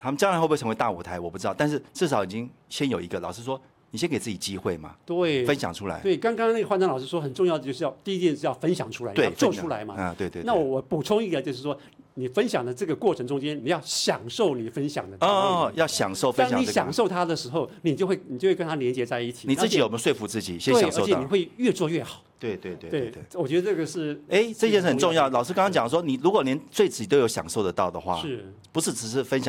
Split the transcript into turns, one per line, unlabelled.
他们将来会不会成为大舞台，我不知道，但是至少已经先有一个。老师说，你先给自己机会嘛，
对，
分享出来。
对，刚刚那个焕章老师说，很重要的就是第一件事要分享出来，
对，
要做出来嘛。
啊，对。
那我补充一个，就是说，你分享的这个过程中间，你要享受你分享的。
要享受分享。
当你享受它的时候，你就会跟它连接在一起。
你自己有没有说服自己先享受到？
而且你会越做越好。
对，
我觉得这个是
这件事很重要。老师刚刚讲说，你如果连对自己都有享受得到的话，
是
不是只是分享？